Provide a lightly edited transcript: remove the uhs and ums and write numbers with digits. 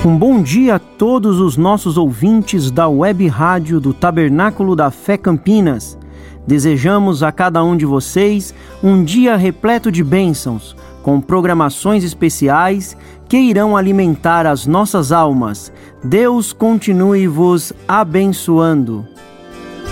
Um bom dia a todos os nossos ouvintes da Web Rádio do Tabernáculo da Fé Campinas. Desejamos a cada um de vocês um dia repleto de bênçãos, com programações especiais que irão alimentar as nossas almas. Deus continue vos abençoando.